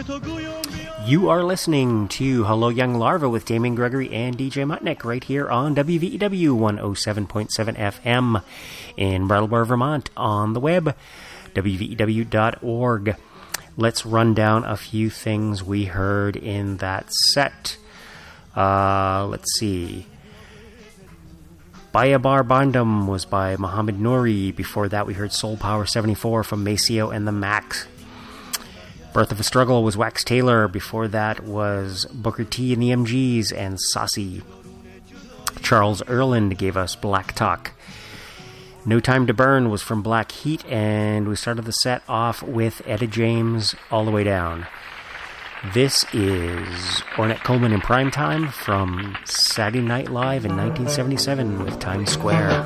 You are listening to Hello Young Larva with Damien Gregory and DJ Mutnick right here on WVEW 107.7 FM in Brattleboro, Vermont, on the web, wvew.org. Let's run down a few things we heard in that set. Let's see. Bayabar Bandam was by Muhammad Nouri. Before that, we heard Soul Power 74 from Maceo and the Max. Birth of a Struggle was Wax Taylor. Before that was Booker T and the MGs and Saucy. Charles Erland gave us Black Talk. No Time to Burn was from Black Heat, and we started the set off with Etta James, All the Way Down. This is Ornette Coleman in Primetime from Saturday Night Live in 1977 with Times Square.